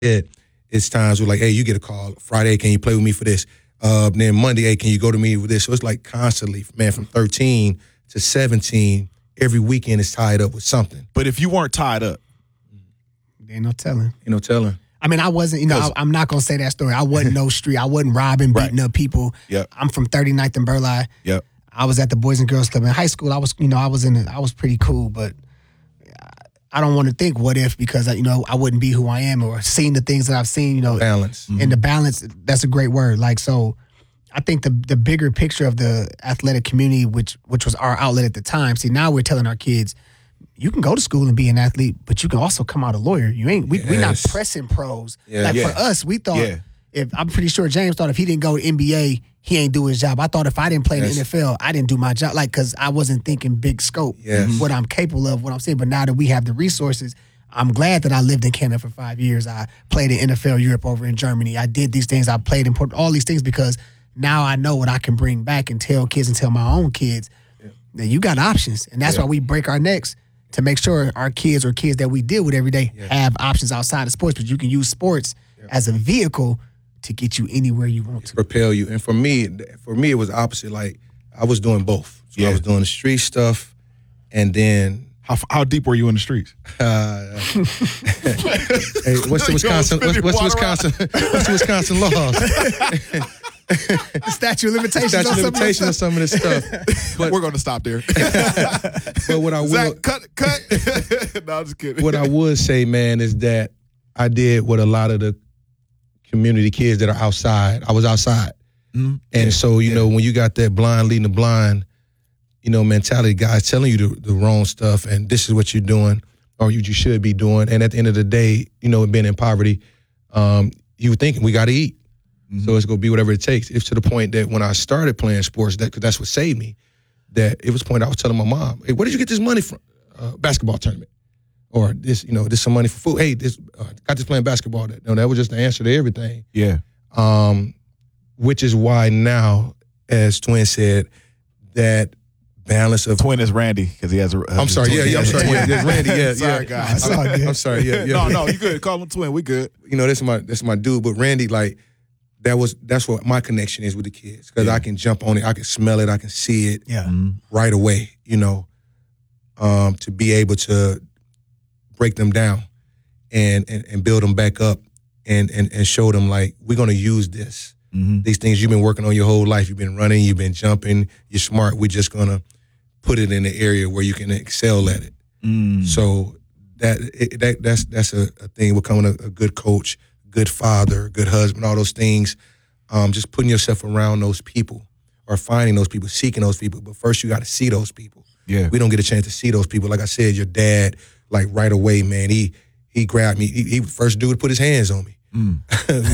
it's times where like, hey, you get a call Friday, can you play with me for this? Then Monday, hey, can you go to me with this? So it's like constantly, man, from 13 to 17, every weekend is tied up with something. But if you weren't tied up, ain't no telling. Ain't no telling. I mean, I wasn't, I'm not going to say that story. I wasn't no street. I wasn't robbing, beating up people. Yep. I'm from 39th and Burleigh. Yep. I was at the Boys and Girls Club in high school. I was pretty cool, but I don't want to think what if, because I wouldn't be who I am or seen the things that I've seen, Balance. And the balance, that's a great word. Like, so I think the bigger picture of the athletic community, which was our outlet at the time. See, now we're telling our kids, you can go to school and be an athlete, but you can also come out a lawyer. We're not pressing pros. Yeah. For us, we thought, I'm pretty sure James thought if he didn't go to NBA, he ain't do his job. I thought if I didn't play in the NFL, I didn't do my job. Like, because I wasn't thinking big scope, what I'm capable of, what I'm saying. But now that we have the resources, I'm glad that I lived in Canada for 5 years. I played in NFL Europe over in Germany. I did these things. I played in all these things because now I know what I can bring back and tell kids and tell my own kids that you got options. And that's why we break our necks to make sure our kids or kids that we deal with every day have options outside of sports. But you can use sports as a vehicle to get you anywhere you want to. Propel you. And for me, it was opposite. Like, I was doing both. So I was doing the street stuff, and then... How deep were you in the streets? Hey, what's the Wisconsin laws? The statute of limitations on some of this stuff. But we're going to stop there. But what I will... Zach, cut. No, I'm just kidding. What I would say, man, is that I did what a lot of the community kids that are outside. I was outside. Mm-hmm. And so, when you got that blind leading the blind, mentality, guys telling you the wrong stuff, and this is what you're doing, or you should be doing. And at the end of the day, being in poverty, you were thinking, we got to eat. Mm-hmm. So it's going to be whatever it takes. It's to the point that when I started playing sports, because that's what saved me, that it was the point I was telling my mom, hey, where did you get this money from? Basketball tournament. Or this, this some money for food. Hey, got this playing basketball. That was just the answer to everything. Yeah. Which is why now, as Twin said, that balance of... Twin is Randy, because he has a... I'm sorry, I'm sorry. Yeah, Randy, yeah. Sorry, guys. I'm sorry, yeah. No, you good. Call him Twin, we good. That's my dude, but Randy, like, that's what my connection is with the kids, because I can jump on it, I can smell it, I can see it right away, to be able to break them down and build them back up and show them, like, we're going to use this. Mm-hmm. These things you've been working on your whole life. You've been running, you've been jumping, you're smart. We're just going to put it in the area where you can excel at it. Mm. So that's a thing, becoming a good coach, good father, good husband, all those things. Just putting yourself around those people or finding those people, seeking those people. But first you got to see those people. Yeah. We don't get a chance to see those people. Like I said, your dad, like right away, man, he grabbed me. He first dude to put his hands on me. Mm.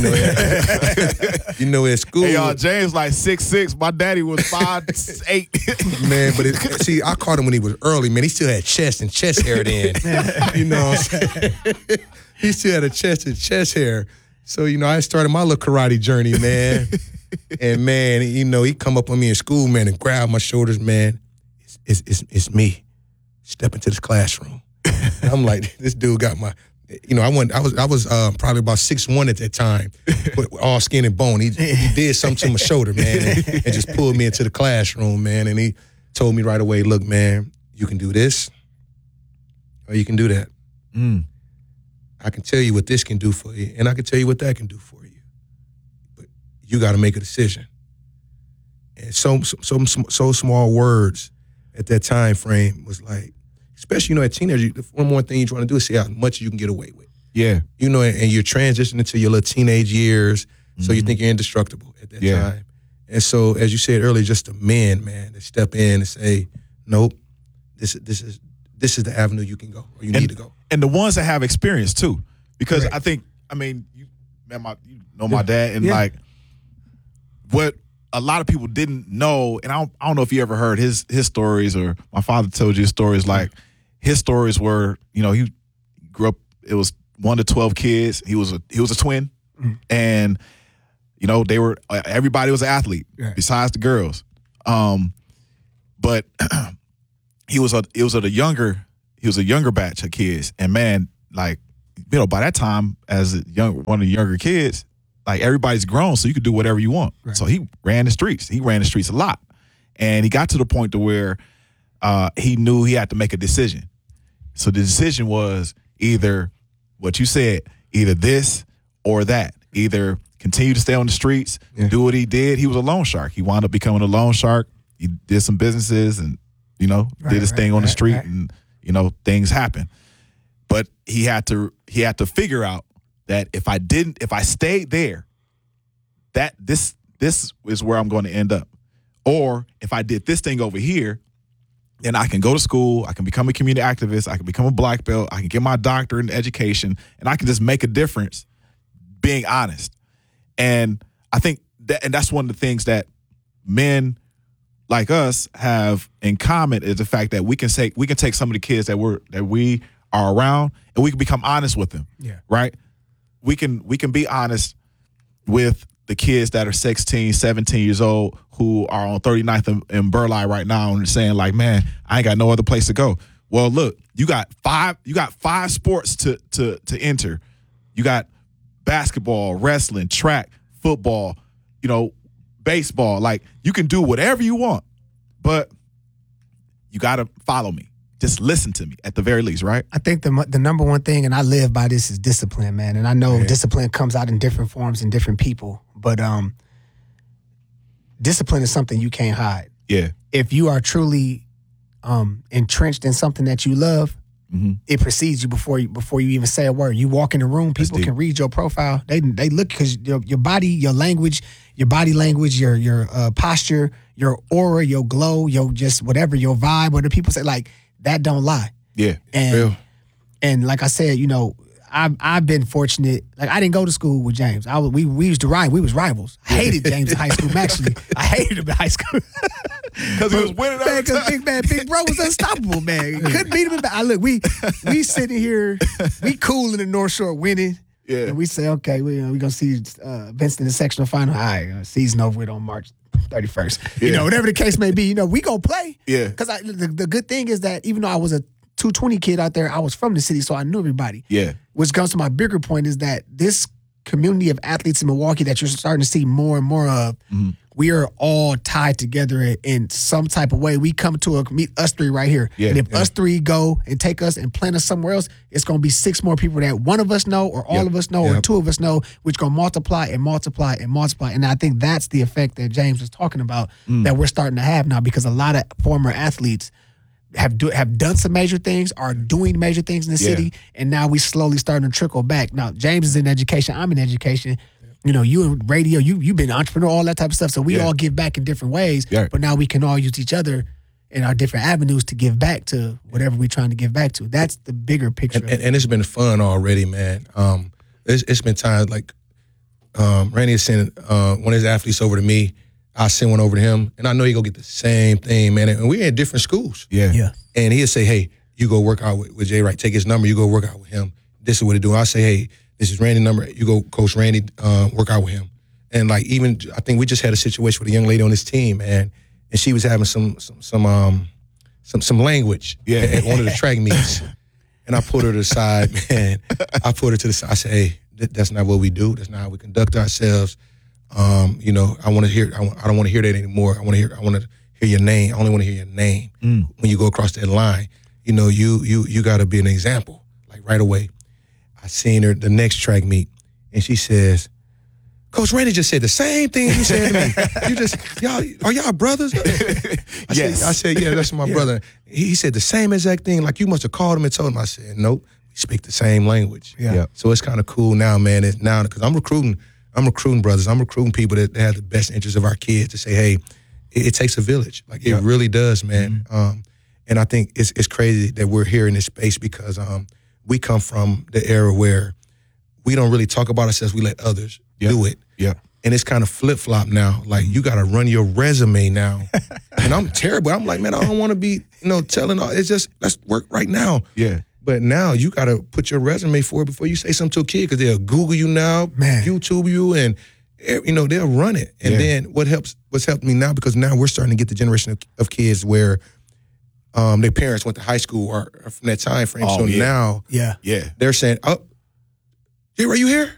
At school. Hey, James like 6'6". My daddy was 5'8". Man, but see, I caught him when he was early, man. He still had chest and chest hair then. You know what I'm saying? He still had a chest and chest hair. So, I started my little karate journey, man. And, man, he come up on me in school, man, and grab my shoulders, man. It's me. Step into this classroom. And I'm like, this dude got my... I was probably about 6'1" at that time, but all skin and bone. He did something to my shoulder, man, and just pulled me into the classroom, man. And he told me right away, look, man, you can do this or you can do that. Mm. I can tell you what this can do for you, and I can tell you what that can do for you. But you got to make a decision. And so small words at that time frame was like, especially, at teenagers, one more thing you're trying to do is see how much you can get away with. Yeah. And you're transitioning to your little teenage years, so you think you're indestructible at that time. And so, as you said earlier, just the men, man, to step in and say, nope, this is the avenue you can go, or you need to go. And the ones that have experience, too. Because I think, you know my dad, and like, what a lot of people didn't know, and I don't know if you ever heard his stories, or my father told you his stories, like, his stories were, he grew up, it was 1 to 12 kids. He was a twin. Mm-hmm. And, everybody was an athlete besides the girls. But he was a younger batch of kids. And man, like, by that time, as one of the younger kids, like everybody's grown, so you could do whatever you want. Right. So he ran the streets. He ran the streets a lot. And he got to the point to where he knew he had to make a decision. So the decision was either what you said, either this or that. Either continue to stay on the streets, do what he did. He was a loan shark. He wound up becoming a loan shark. He did some businesses and, did his thing on the street and, things happen. But he had to figure out that if I stayed there, that this is where I'm going to end up. Or if I did this thing over here, then I can go to school, I can become a community activist, I can become a black belt, I can get my doctorate in education, and I can just make a difference being honest. And I think that's one of the things that men like us have in common is the fact that we can take some of the kids that we are around and we can become honest with them. Yeah. Right? We can be honest with the kids that are 16, 17 years old who are on 39th and Burleigh right now and saying like, man, I ain't got no other place to go. Well, look, you got five sports to enter. You got basketball, wrestling, track, football, baseball. Like, you can do whatever you want, but you got to follow me. Just listen to me at the very least, right? I think the number one thing, and I live by this, is discipline, man. And I know discipline comes out in different forms in different people, but discipline is something you can't hide. Yeah. If you are truly entrenched in something that you love, it precedes you before you even say a word. You walk in the room, people can read your profile. They look because your body, your language, your body language, your posture, your aura, your glow, your just whatever, your vibe. What the people say, like, that don't lie. Yeah. And like I said, I've been fortunate. Like, I didn't go to school with James. We used to ride. We was rivals. I hated James in high school. Actually, I hated him in high school because he was winning every time. Big bro was unstoppable, man. Couldn't beat him. Look, we sitting here, we cool in the North Shore winning. Yeah. And we say, okay, we're gonna see Vincent in the sectional final. All right, season over with on March 31st. Yeah. Whatever the case may be, we gonna play. Yeah. Because the good thing is that even though I was a 220 kid out there, I was from the city, so I knew everybody. Yeah. Which comes to my bigger point is that this community of athletes in Milwaukee that you're starting to see more and more of, we are all tied together in some type of way. We come to meet us three right here. Yeah. And if us three go and take us and plant us somewhere else, it's going to be 6 more people that one of us know or all of us know or 2 of us know, which going to multiply and multiply and multiply. And I think that's the effect that James was talking about that we're starting to have now, because a lot of former athletes have done some major things, are doing major things in the city, and now we slowly starting to trickle back. Now, James is in education, I'm in education. You in radio, you've been an entrepreneur, all that type of stuff. So we all give back in different ways, but now we can all use each other in our different avenues to give back to whatever we're trying to give back to. That's the bigger picture. And it's been fun already, man. It's been times like Randy is sending one of his athletes over to me. I send one over to him, and I know he go get the same thing, man. And we're in different schools. Yeah. And he'll say, hey, you go work out with Jay Wright. Take his number. You go work out with him. This is what he do. I say, hey, this is Randy's number. You go, Coach Randy, work out with him. And like, even I think we just had a situation with a young lady on this team, man, and she was having some language at one of the track meets. And I put her to the side, man. I put her to the side. I said, hey, that's not what we do. That's not how we conduct ourselves. I want to hear. I don't want to hear that anymore. I want to hear your name. I only want to hear your name when you go across that line. You got to be an example, like right away. I seen her the next track meet, and she says, Coach Randy just said the same thing you said to me. Are y'all brothers? I said, yeah, that's my brother. He said the same exact thing. Like, you must have called him and told him. I said, nope, we speak the same language. Yeah. So it's kind of cool now, man. Because I'm recruiting brothers. I'm recruiting people that have the best interests of our kids to say, hey, it takes a village. Like, it really does, man. And I think it's crazy that we're here in this space because we come from the era where we don't really talk about ourselves. We let others do it. Yeah. And it's kind of flip-flop now. Like, you got to run your resume now. And I'm terrible. I'm like, man, I don't want to be, telling all. It's just, let's work right now. Yeah. But now you got to put your resume forward before you say something to a kid, because they'll Google you now, YouTube you, and they'll run it. And then what's helped me now, because now we're starting to get the generation of kids where their parents went to high school or from that time frame. Now they're saying, oh, Yeah, are you here?